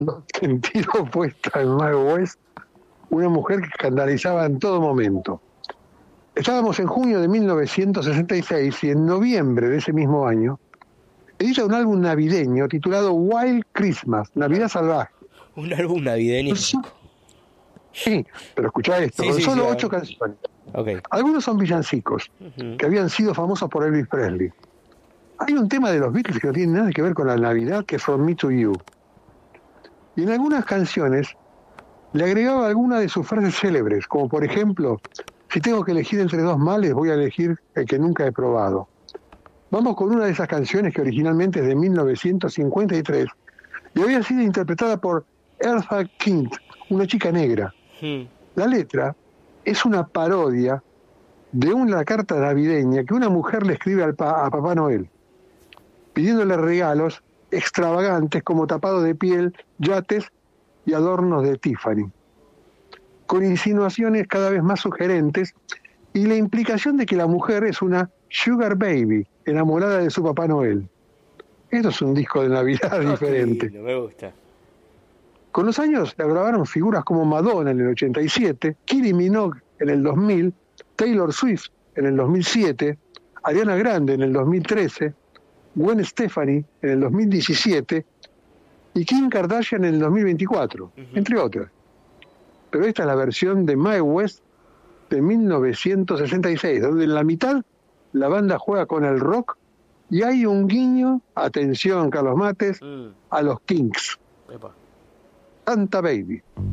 sentido opuesto en Mae West, una mujer que escandalizaba en todo momento. Estábamos en junio de 1966 y en noviembre de ese mismo año edita un álbum navideño titulado Wild Christmas, Navidad Salvaje. Un álbum navideño. Sí, pero escuchá esto, Sí, con sí, solo sí. 8 canciones. Ok. Algunos son villancicos, que habían sido famosos por Elvis Presley. Hay un tema de los Beatles que no tiene nada que ver con la Navidad, que es From Me to You. Y en algunas canciones le agregaba alguna de sus frases célebres, como por ejemplo, si tengo que elegir entre dos males, voy a elegir el que nunca he probado. Vamos con una de esas canciones que originalmente es de 1953 y había sido interpretada por Eartha Kitt, una chica negra. La letra es una parodia de una carta navideña que una mujer le escribe a Papá Noel, pidiéndole regalos extravagantes como tapados de piel, yates y adornos de Tiffany, con insinuaciones cada vez más sugerentes y la implicación de que la mujer es una sugar baby, enamorada de su Papá Noel. Esto es un disco de Navidad diferente. Lindo, me gusta. Con los años la grabaron figuras como Madonna en el 87, Kylie Minogue en el 2000, Taylor Swift en el 2007, Ariana Grande en el 2013, Gwen Stefani en el 2017 y Kim Kardashian en el 2024, entre otras. Pero esta es la versión de Mae West de 1966, donde en la mitad la banda juega con el rock y hay un guiño, atención Carlos Mates, a los Kinks. Epa. Santa Baby.